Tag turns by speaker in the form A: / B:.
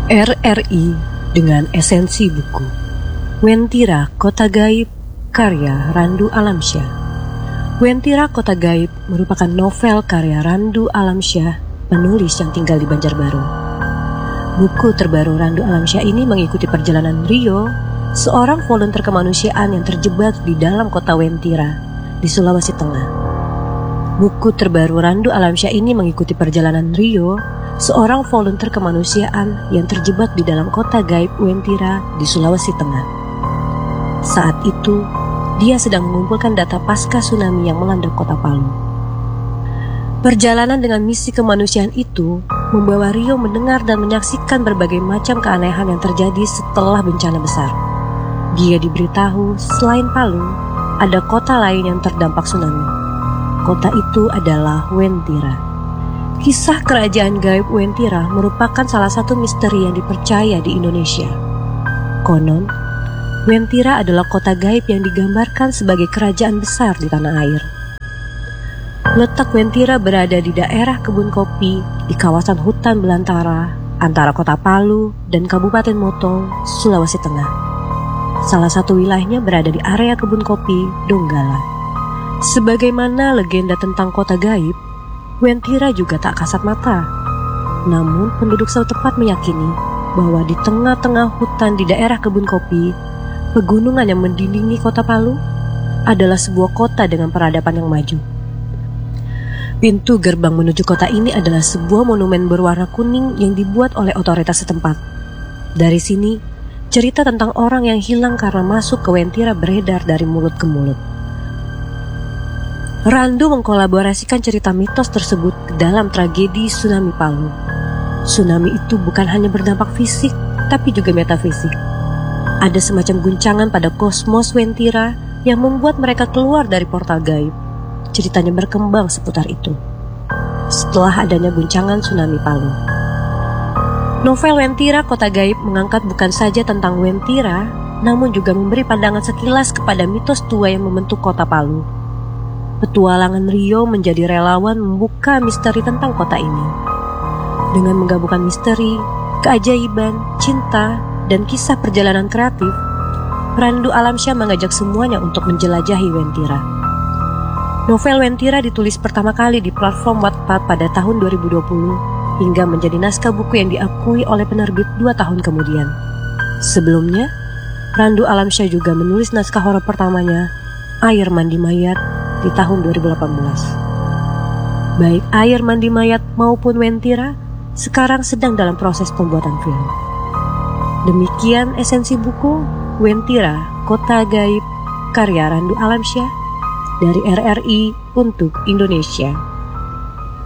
A: RRI dengan esensi buku. Wentira Kota Gaib, karya Randu Alamsyah. Wentira Kota Gaib merupakan novel karya Randu Alamsyah, penulis yang tinggal di Banjarbaru. Buku terbaru Randu Alamsyah ini mengikuti perjalanan Rio, seorang volunteer kemanusiaan yang terjebak di dalam kota Wentira di Sulawesi Tengah. Buku terbaru Randu Alamsyah ini mengikuti perjalanan Rio, seorang volunteer kemanusiaan yang terjebak di dalam kota gaib Wentira di Sulawesi Tengah. Saat itu, dia sedang mengumpulkan data pasca tsunami yang melanda kota Palu. Perjalanan dengan misi kemanusiaan itu membawa Rio mendengar dan menyaksikan berbagai macam keanehan yang terjadi setelah bencana besar. Dia diberitahu selain Palu, ada kota lain yang terdampak tsunami. Kota itu adalah Wentira. Kisah kerajaan gaib Wentira merupakan salah satu misteri yang dipercaya di Indonesia. Konon, Wentira adalah kota gaib yang digambarkan sebagai kerajaan besar di tanah air. Letak Wentira berada di daerah kebun kopi di kawasan hutan belantara antara kota Palu dan Kabupaten Motong, Sulawesi Tengah. Salah satu wilayahnya berada di area kebun kopi Donggala. Sebagaimana legenda tentang kota gaib, Wentira juga tak kasat mata. Namun penduduk setempat meyakini bahwa di tengah-tengah hutan di daerah kebun kopi, pegunungan yang mendindingi kota Palu adalah sebuah kota dengan peradaban yang maju. Pintu gerbang menuju kota ini adalah sebuah monumen berwarna kuning yang dibuat oleh otoritas setempat. Dari sini, cerita tentang orang yang hilang karena masuk ke Wentira beredar dari mulut ke mulut. Randu mengkolaborasikan cerita mitos tersebut ke dalam tragedi tsunami Palu. Tsunami itu bukan hanya berdampak fisik, tapi juga metafisik. Ada semacam guncangan pada kosmos Wentira yang membuat mereka keluar dari portal gaib. Ceritanya berkembang seputar itu. Setelah adanya guncangan tsunami Palu. Novel Wentira Kota Gaib mengangkat bukan saja tentang Wentira, namun juga memberi pandangan sekilas kepada mitos tua yang membentuk kota Palu. Petualangan Rio menjadi relawan membuka misteri tentang kota ini. Dengan menggabungkan misteri, keajaiban, cinta, dan kisah perjalanan kreatif, Randu Alamsyah mengajak semuanya untuk menjelajahi Wentira. Novel Wentira ditulis pertama kali di platform Wattpad pada tahun 2020 hingga menjadi naskah buku yang diakui oleh penerbit 2 tahun kemudian. Sebelumnya, Randu Alamsyah juga menulis naskah horor pertamanya, Air Mandi Mayat, di tahun 2018. Baik Air Mandi Mayat maupun Wentira sekarang sedang dalam proses pembuatan film. Demikian esensi buku Wentira Kota Gaib karya Randu Alamsyah dari RRI untuk Indonesia.